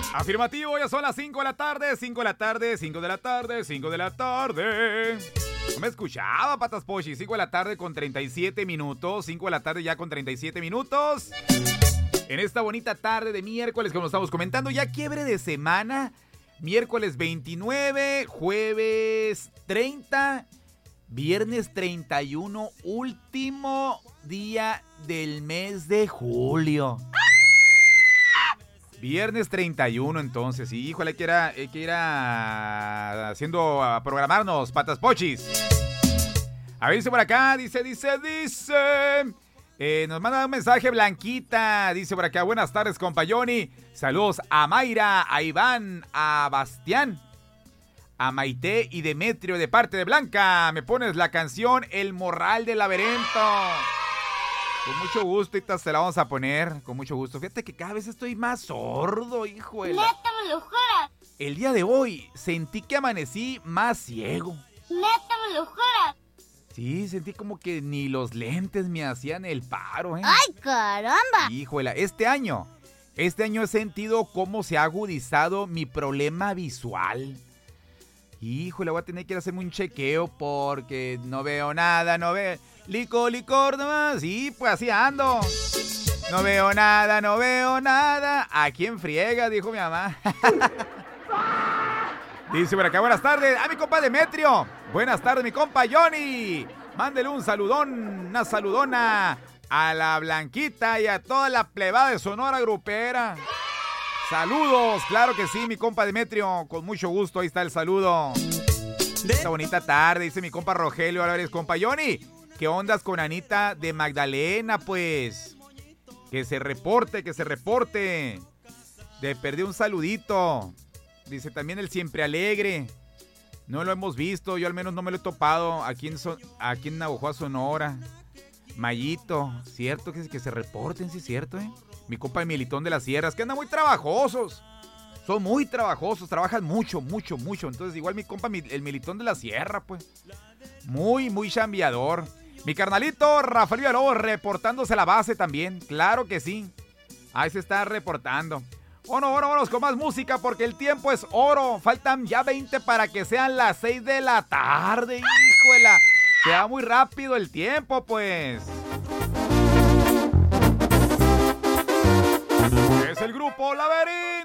Afirmativo, ya son las 5 de la tarde, 5 de la tarde, 5 de la tarde, 5 de la tarde. No me escuchaba, Patas Pochi. 5 de la tarde con 37 minutos. 5 de la tarde ya con 37 minutos. En esta bonita tarde de miércoles, como estamos comentando, ya quiebre de semana. Miércoles 29, jueves 30, viernes 31, último día del mes de julio. Viernes 31, entonces. Híjole, hay que ir a programarnos, Patas Pochis. A ver, dice por acá, dice. Nos manda un mensaje Blanquita. Dice por acá, buenas tardes, compa Johnny. Saludos a Mayra, a Iván, a Bastián, a Maite y Demetrio de parte de Blanca. Me pones la canción El Morral del Laberinto. Con mucho gusto, ahorita se la vamos a poner. Con mucho gusto. Fíjate que cada vez estoy más sordo, hijo de la... ¿Neta me lo juras? El día de hoy sentí que amanecí más ciego. ¿Neta me lo juras? Sí, sentí como que ni los lentes me hacían el paro, ¿eh? ¡Ay, caramba! Híjole, este año he sentido cómo se ha agudizado mi problema visual. Híjole, voy a tener que ir a hacerme un chequeo porque no veo nada, no veo... Licor nomás, sí, pues así ando. No veo nada. ¿A quién friega? Dijo mi mamá. Dice por acá, buenas tardes, a mi compa Demetrio. Buenas tardes, mi compa Johnny. Mándele un saludón, una saludona a la Blanquita y a toda la plebada de Sonora Grupera. Saludos, claro que sí, mi compa Demetrio, con mucho gusto, ahí está el saludo. Esta bonita tarde, dice mi compa Rogelio Álvarez, compa Johnny. ¿Qué ondas con Anita de Magdalena, pues? Que se reporte. Le perdí un saludito. Dice también el Siempre Alegre. No lo hemos visto, yo al menos no me lo he topado aquí en Navajoa, Sonora. Mayito, cierto que se reporten, sí es cierto, ¿eh? Mi compa el Militón de las Sierras, que andan muy trabajosos. Son muy trabajosos, trabajan mucho. Entonces igual mi compa el Militón de la Sierra, pues. Muy chambeador. Mi carnalito Rafael Villalobos reportándose a la base también. Claro que sí. Ahí se está reportando. Vámonos con más música porque el tiempo es oro. Faltan ya 20 para que sean las 6 de la tarde. Híjola. Se va muy rápido el tiempo, pues. Es el grupo Laberinto.